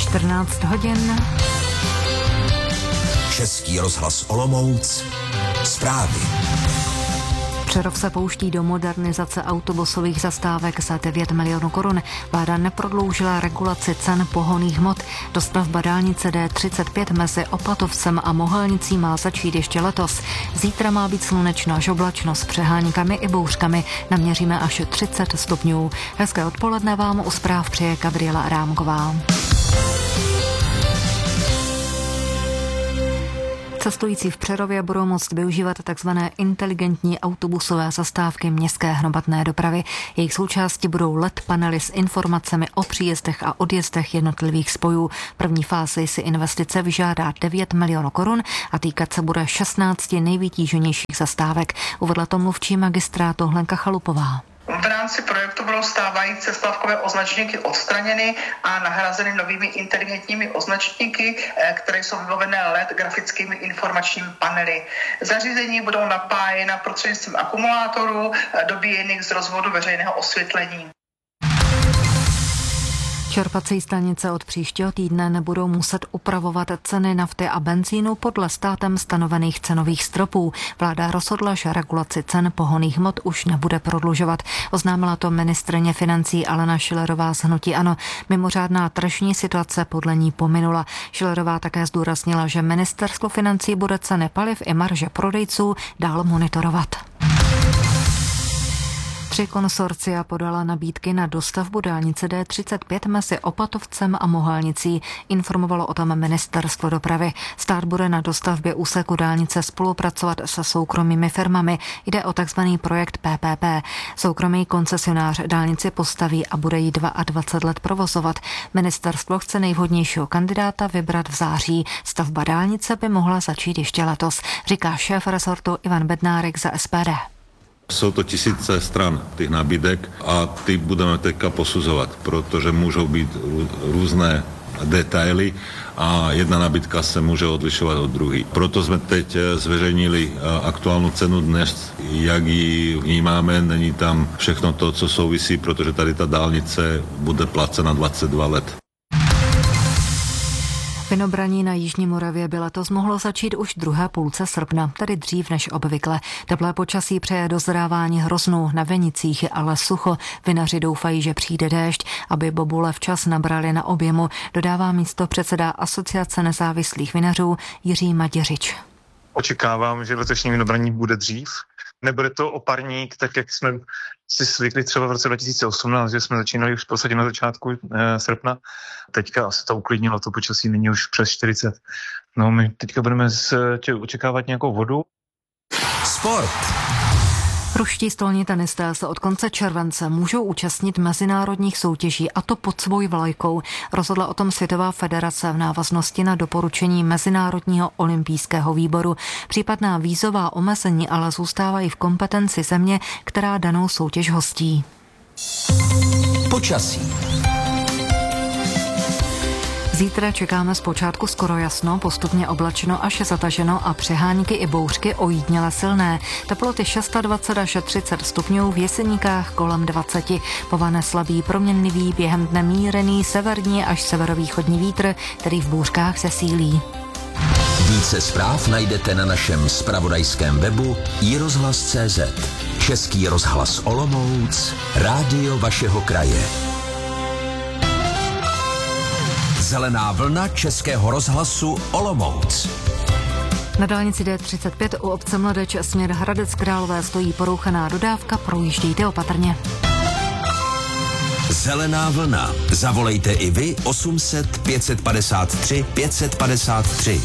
14 hodin. Český rozhlas Olomouc. Zprávy. Přerov se pouští do modernizace autobusových zastávek za 9 milionů korun. Vláda neprodloužila regulaci cen pohonných hmot. Dostavba dálnice D35 mezi Opatovcem a Mohelnicí má začít ještě letos. Zítra má být slunečno až oblačno s přeháníkami i bouřkami. Naměříme až 30 stupňů. Hezké odpoledne vám u zpráv přeje Gabriela Arámková. Cestující v Přerově budou moct využívat tzv. Inteligentní autobusové zastávky městské hromadné dopravy. Jejich součástí budou LED panely s informacemi o příjezdech a odjezdech jednotlivých spojů. První fázi si investice vyžádá 9 milionů korun a týkat se bude 16 nejvytíženějších zastávek. Uvedla to mluvčí magistrátu Hlenka Chalupová. V rámci projektu budou stávající zastávkové označníky odstraněny a nahrazeny novými inteligentními označníky, které jsou vybavené LED grafickými informačními panely. Zařízení budou napájena prostřednictvím akumulátorů dobíjených z rozvodu veřejného osvětlení. Čerpací stanice od příštího týdne nebudou muset upravovat ceny nafty a benzínu podle státem stanovených cenových stropů. Vláda rozhodla, že regulaci cen pohonných hmot už nebude prodlužovat. Oznámila to ministryně financí Alena Schillerová z hnutí ANO. Mimořádná tržní situace podle ní pominula. Schillerová také zdůraznila, že ministerstvo financí bude ceny paliv i marže prodejců dál monitorovat. 3 konsorcia podala nabídky na dostavbu dálnice D35 mezi Opatovcem a Mohelnicí. Informovalo o tom ministerstvo dopravy. Stát bude na dostavbě úseku dálnice spolupracovat se soukromými firmami. Jde o takzvaný projekt PPP. Soukromý koncesionář dálnici postaví a bude ji 22 let provozovat. Ministerstvo chce nejvhodnějšího kandidáta vybrat v září. Stavba dálnice by mohla začít ještě letos, říká šéf rezortu Ivan Bednárik za SPD. Jsou to tisíce stran těch nabídek a ty budeme teďka posuzovat, protože můžou být různé detaily a jedna nabídka se může odlišovat od druhé. Proto jsme teď zveřejnili aktuální cenu dnes, jak ji vnímáme, není tam všechno to, co souvisí, protože tady ta dálnice bude placena 22 let. Vinobraní na Jižní Moravě by letos mohlo začít už v druhé půlce srpna, tedy dřív než obvykle. Teplé počasí přeje dozrávání hroznů, na vinicích je ale sucho. Vinaři doufají, že přijde déšť, aby bobule včas nabrali na objemu, dodává místopředseda Asociace nezávislých vinařů Jiří Maděřič. Očekávám, že letošní vinobraní bude dřív. Nebude to oparník, tak jak jsme si zvykli třeba v roce 2018, že jsme začínali už v podstatě na začátku srpna. Teďka se to uklidnilo, to počasí není už přes 40. No, my teďka budeme očekávat nějakou vodu. Sport. Ruští stolní tenisté se od konce července můžou účastnit mezinárodních soutěží, a to pod svou vlajkou. Rozhodla o tom Světová federace v návaznosti na doporučení Mezinárodního olympijského výboru. Případná vízová omezení ale zůstávají v kompetenci země, která danou soutěž hostí. Počasí. Zítra čekáme zpočátku skoro jasno, postupně oblačno až zataženo a přehánky i bouřky ojítněle silné. Teploty 26 až 30 stupňů, v Jeseníkách kolem 20. Povane slabý proměnlivý, během dne mírný severní až severovýchodní vítr, který v bouřkách zesílí. Více zpráv najdete na našem zpravodajském webu iRozhlas.cz. Český rozhlas Olomouc, rádio vašeho kraje. Zelená vlna Českého rozhlasu Olomouc. Na dálnici D35 u obce Mladeč směr Hradec Králové stojí porouchaná dodávka, projíždějte opatrně. Zelená vlna. Zavolejte i vy 800 553 553.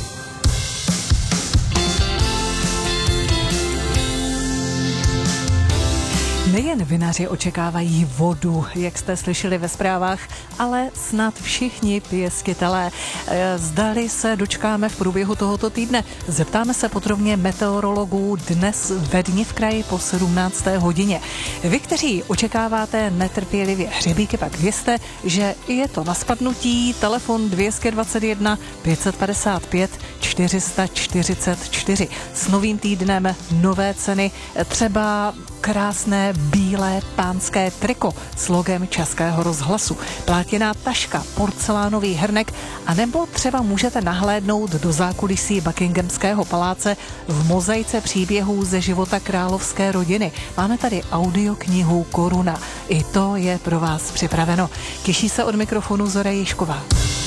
Nejen vinaři očekávají vodu, jak jste slyšeli ve zprávách, ale snad všichni pěstitelé. Zdali se dočkáme v průběhu tohoto týdne. Zeptáme se podrobně meteorologů dnes ve dni v kraji po 17. hodině. Vy, kteří očekáváte netrpělivě hřebíky, pak vězte, že je to na spadnutí. Telefon 221 555 444. S novým týdnem nové ceny, třeba krásné bílé pánské triko s logem Českého rozhlasu, plátěná taška, porcelánový hrnek, anebo třeba můžete nahlédnout do zákulisí Buckinghamského paláce v mozaice příběhů ze života královské rodiny. Máme tady audioknihu Koruna. I to je pro vás připraveno. Těší se od mikrofonu Zora Ježková.